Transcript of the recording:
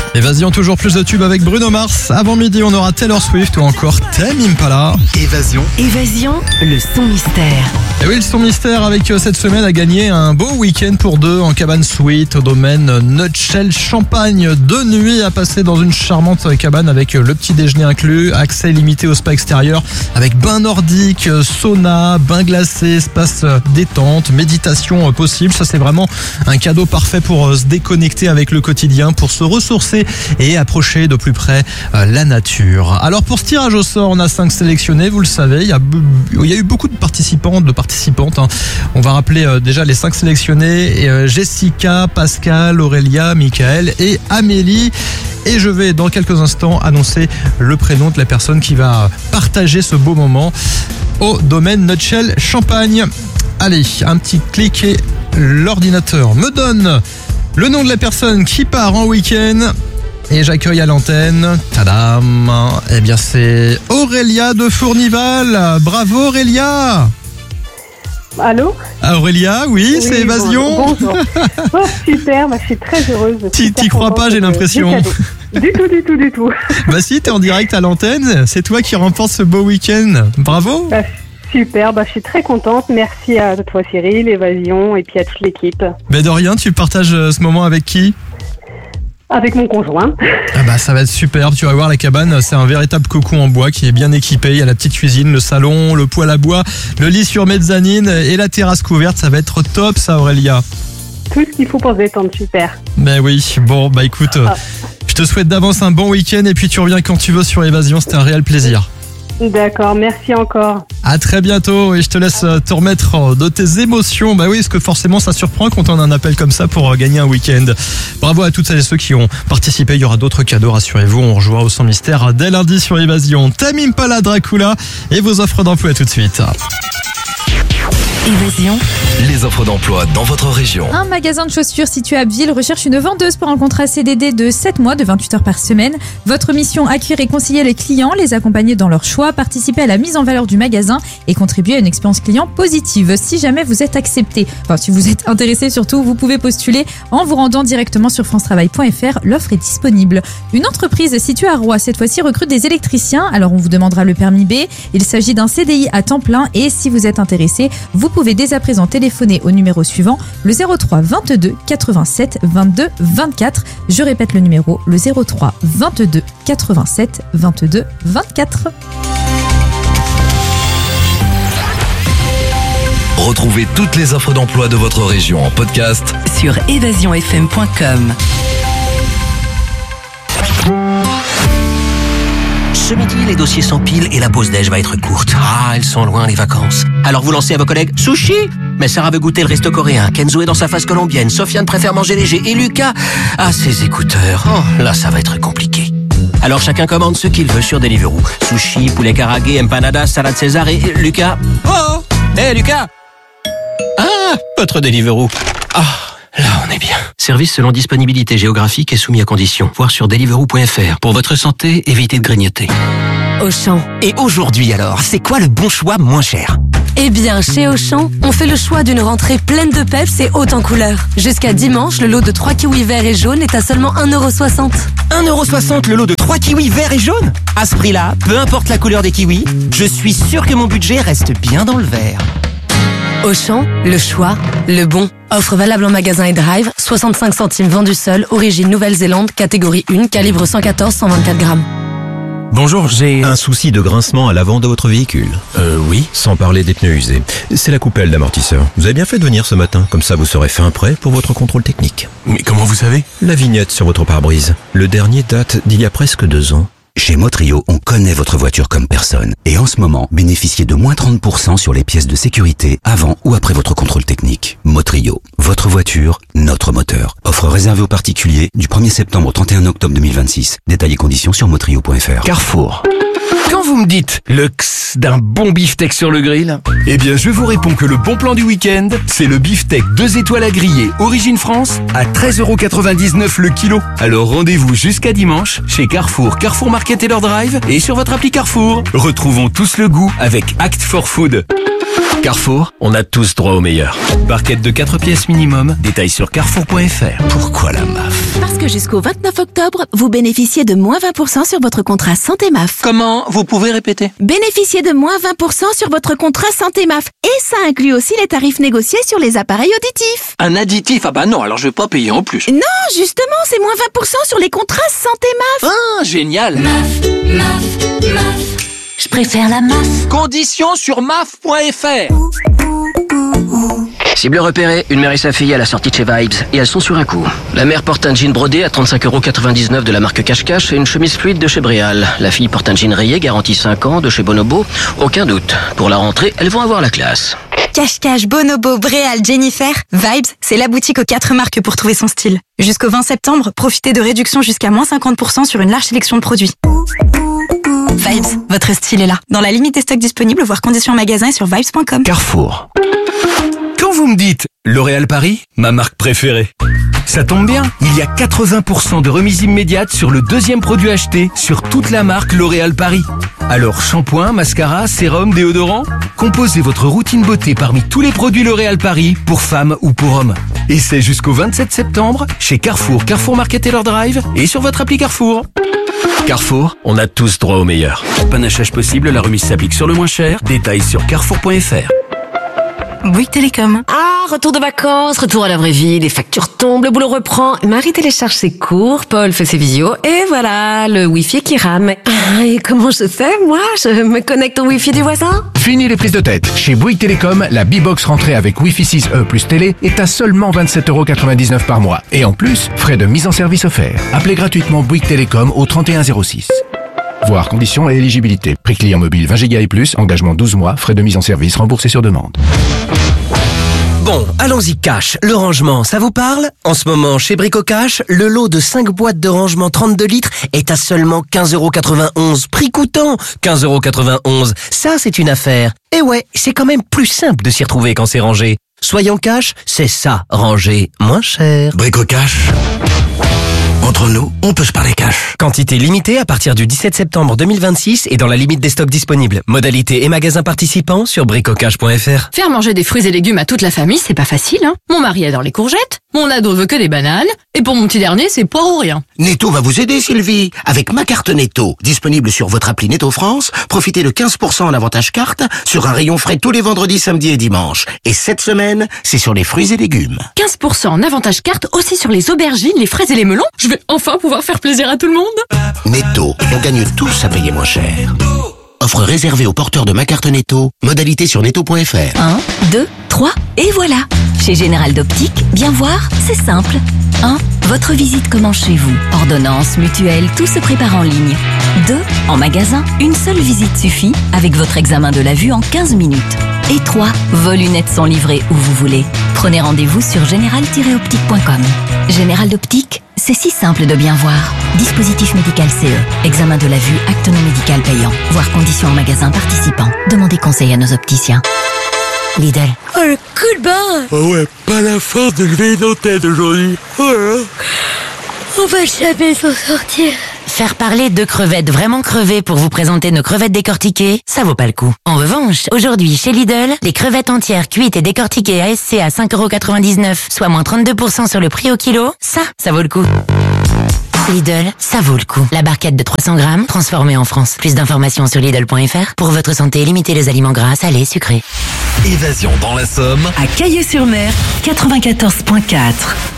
Évasion, toujours plus de tubes avec Bruno Mars. Avant midi, on aura Taylor Swift ou encore Tame Impala. Évasion, le son mystère. Et oui, le son mystère avec cette semaine a gagné un beau week-end pour deux en cabane suite au domaine Nutshell Champagne. 2 nuits à passer dans une charmante cabane avec le petit déjeuner inclus, accès limité au spa extérieur avec bain nordique, sauna, bain glacé, espace détente, méditation possible. Ça, c'est vraiment un cadeau parfait pour se déconnecter avec le quotidien, pour se ressourcer et approcher de plus près la nature. Alors pour ce tirage au sort, on a 5 sélectionnés, vous le savez, il y a eu beaucoup de participants, de participantes. On va rappeler déjà les 5 sélectionnés, Jessica, Pascal, Aurélia, Michael et Amélie. Et je vais dans quelques instants annoncer le prénom de la personne qui va partager ce beau moment au domaine Nutshell Champagne. Allez, un petit clic et l'ordinateur me donne le nom de la personne qui part en week-end. Et j'accueille à l'antenne, tadam, eh bien c'est Aurélia de Fournival. Bravo Aurélia. Allô? Aurélia, oui, c'est Évasion. Bonjour. Oh, super, je suis très heureuse. T'y crois pas, j'ai l'impression. Du tout. Bah si, t'es en direct à l'antenne, c'est toi qui remporte ce beau week-end. Bravo. Super, je suis très contente. Merci à toi Cyril, Évasion et puis à toute l'équipe. Mais de rien, tu partages ce moment avec qui? Avec mon conjoint. Ça va être superbe, tu vas voir, la cabane, c'est un véritable cocon en bois qui est bien équipé. Il y a la petite cuisine, le salon, le poêle à bois, le lit sur mezzanine et la terrasse couverte. Ça va être top ça Aurélia. Tout ce qu'il faut pour se détendre, super. Ben oui, bon écoute, je te souhaite d'avance un bon week-end et puis tu reviens quand tu veux sur Évasion, c'était un réel plaisir. D'accord, merci encore. À très bientôt et je te laisse te remettre de tes émotions. Bah oui, parce que forcément ça surprend quand on a un appel comme ça pour gagner un week-end. Bravo à toutes celles et ceux qui ont participé. Il y aura d'autres cadeaux, rassurez-vous. On rejouera au son mystère dès lundi sur Évasion. Tame Impala, Dracula et vos offres d'emploi tout de suite. Évasion, les offres d'emploi dans votre région. Un magasin de chaussures situé à Abbeville recherche une vendeuse pour un contrat CDD de 7 mois de 28 heures par semaine. Votre mission, accueillir et conseiller les clients, les accompagner dans leurs choix, participer à la mise en valeur du magasin et contribuer à une expérience client positive. Si jamais vous êtes accepté, si vous êtes intéressé surtout, vous pouvez postuler en vous rendant directement sur francetravail.fr. L'offre est disponible. Une entreprise située à Roy, cette fois-ci, recrute des électriciens. Alors on vous demandera le permis B. Il s'agit d'un CDI à temps plein et si vous êtes intéressé, vous pouvez dès à présent téléphoner au numéro suivant, le 03 22 87 22 24. Je répète le numéro, le 03 22 87 22 24. Retrouvez toutes les offres d'emploi de votre région en podcast sur évasionfm.com. Ce midi, les dossiers s'empilent et la pause déj va être courte. Ah, elles sont loin les vacances. Alors vous lancez à vos collègues sushi. Mais Sarah veut goûter le resto coréen. Kenzo est dans sa phase colombienne. Sofiane préfère manger léger. Et Lucas a ses écouteurs. Oh, là, ça va être compliqué. Alors chacun commande ce qu'il veut sur Deliveroo. Sushi, poulet karagué, empanada, salade César et Lucas. Oh, Lucas. Ah, votre Deliveroo. Ah. Là, on est bien. Service selon disponibilité géographique et soumis à conditions. Voir sur deliveroo.fr. Pour votre santé, évitez de grignoter. Auchan. Et aujourd'hui alors, c'est quoi le bon choix moins cher? Eh bien, chez Auchan, on fait le choix d'une rentrée pleine de peps et haute en couleurs. Jusqu'à dimanche, le lot de 3 kiwis verts et jaunes est à seulement 1,60€. 1,60€ le lot de 3 kiwis verts et jaunes? À ce prix-là, peu importe la couleur des kiwis, je suis sûr que mon budget reste bien dans le vert. Auchan, le choix, le bon. Offre valable en magasin et drive, 65 centimes vendu seul, origine Nouvelle-Zélande, catégorie 1, calibre 114-124 grammes. Bonjour, j'ai un souci de grincement à l'avant de votre véhicule. Oui. Sans parler des pneus usés. C'est la coupelle d'amortisseur. Vous avez bien fait de venir ce matin, comme ça vous serez fin prêt pour votre contrôle technique. Mais comment vous savez? La vignette sur votre pare-brise. Le dernier date d'il y a presque 2 ans. Chez Motrio, on connaît votre voiture comme personne. Et en ce moment, bénéficiez de moins 30% sur les pièces de sécurité avant ou après votre contrôle technique. Motrio, votre voiture, notre moteur. Offre réservée aux particuliers du 1er septembre au 31 octobre 2026. Détails et conditions sur motrio.fr. Carrefour. Quand vous me dites le x d'un bon beefsteak sur le grill, eh bien je vous réponds que le bon plan du week-end, c'est le beefsteak 2 étoiles à griller Origine France à 13,99€ le kilo. Alors rendez-vous jusqu'à dimanche chez Carrefour, Carrefour Market et leur drive et sur votre appli Carrefour. Retrouvons tous le goût avec Act for Food. Carrefour, on a tous droit au meilleur. Barquette de 4 pièces minimum, détails sur carrefour.fr. Pourquoi la MAF? que jusqu'au 29 octobre, vous bénéficiez de moins 20% sur votre contrat Santé MAF. Comment? Vous pouvez répéter? Bénéficiez de moins 20% sur votre contrat Santé MAF. Et ça inclut aussi les tarifs négociés sur les appareils auditifs. Un additif? Ah bah non, alors je vais pas payer en plus. Non, justement, c'est moins 20% sur les contrats Santé MAF. Ah, génial. MAF. Je préfère la MAF. Conditions sur maf.fr. Cible repérée, une mère et sa fille à la sortie de chez Vibes, et elles sont sur un coup. La mère porte un jean brodé à 35,99€ de la marque Cache-Cache et une chemise fluide de chez Bréal. La fille porte un jean rayé garanti 5 ans de chez Bonobo. Aucun doute, pour la rentrée, elles vont avoir la classe. Cache-Cache, Bonobo, Bréal, Jennifer, Vibes, c'est la boutique aux 4 marques pour trouver son style. Jusqu'au 20 septembre, profitez de réductions jusqu'à moins 50% sur une large sélection de produits. Vibes, votre style est là. Dans la limite des stocks disponibles, voir conditions en magasin et sur vibes.com. Carrefour. Quand vous me dites L'Oréal Paris, ma marque préférée, ça tombe bien, il y a 80% de remise immédiate sur le deuxième produit acheté sur toute la marque L'Oréal Paris. Alors shampoing, mascara, sérum, déodorant, composez votre routine beauté parmi tous les produits L'Oréal Paris pour femmes ou pour hommes. Et c'est jusqu'au 27 septembre chez Carrefour, Carrefour Market Taylor Drive et sur votre appli Carrefour. Carrefour, on a tous droit au meilleur. Panachage possible, la remise s'applique sur le moins cher. Détails sur carrefour.fr. Bouygues Télécom. Ah, retour de vacances, retour à la vraie vie, les factures tombent, le boulot reprend. Marie télécharge ses cours, Paul fait ses visios, et voilà, le Wi-Fi qui rame. Ah, et comment je fais, moi? Je me connecte au Wi-Fi du voisin? Fini les prises de tête. Chez Bouygues Télécom, la B-Box rentrée avec Wi-Fi 6E plus télé est à seulement 27,99€ par mois. Et en plus, frais de mise en service offerts. Appelez gratuitement Bouygues Télécom au 3106. Voir conditions et éligibilité. Prix client mobile 20 Go et plus, engagement 12 mois, frais de mise en service remboursés sur demande. Bon, allons-y cash. Le rangement, ça vous parle? En ce moment, chez Bricocash, le lot de 5 boîtes de rangement 32 litres est à seulement 15,91€. Prix coûtant 15,91€. Ça, c'est une affaire. Et ouais, c'est quand même plus simple de s'y retrouver quand c'est rangé. Soyons cash, c'est ça, ranger moins cher. Bricocash. Entre nous, on peut se parler cash. Quantité limitée à partir du 17 septembre 2026 et dans la limite des stocks disponibles. Modalités et magasins participants sur bricocash.fr. Faire manger des fruits et légumes à toute la famille, c'est pas facile, hein. Mon mari adore les courgettes, mon ado veut que des bananes, et pour mon petit dernier, c'est poire ou rien. Netto va vous aider, Sylvie. Avec ma carte Netto, disponible sur votre appli Netto France, profitez de 15% en avantage carte sur un rayon frais tous les vendredis, samedis et dimanches. Et cette semaine, c'est sur les fruits et légumes. 15% en avantage carte aussi sur les aubergines, les fraises et les melons. Je vais enfin pouvoir faire plaisir à tout le monde. Netto, on gagne tous à payer moins cher. Offre réservée aux porteurs de ma carte Netto. Modalité sur netto.fr. 1, 2, 3, et voilà. Chez Général d'Optique, bien voir, c'est simple. 1. Votre visite commence chez vous. Ordonnance, mutuelle, tout se prépare en ligne. 2. En magasin, une seule visite suffit avec votre examen de la vue en 15 minutes. Et 3. Vos lunettes sont livrées où vous voulez. Prenez rendez-vous sur général-optique.com. Général d'Optique, c'est si simple de bien voir. Dispositif médical CE. Examen de la vue, acte non médical payant. Voir conditions en magasin participant. Demandez conseil à nos opticiens. Lidl. Oh, le coup de barre! Oh ouais, pas la force de lever nos têtes aujourd'hui. Oh là là. On va jamais s'en sortir. Faire parler de crevettes vraiment crevées pour vous présenter nos crevettes décortiquées, ça vaut pas le coup. En revanche, aujourd'hui, chez Lidl, les crevettes entières cuites et décortiquées ASC à 5,99€, soit moins 32% sur le prix au kilo, ça vaut le coup. Lidl, ça vaut le coup. La barquette de 300 grammes, transformée en France. Plus d'informations sur Lidl.fr. Pour votre santé, limitez les aliments gras, salés, sucrés. Évasion dans la Somme. À Caillé-sur-Mer, 94.4.